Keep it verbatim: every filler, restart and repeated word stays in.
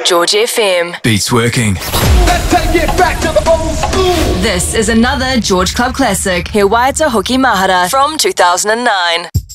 George F M. Beats working. Let's take it back to the old school. This is another George Club classic. He Waita Hoki Mahara from two thousand nine.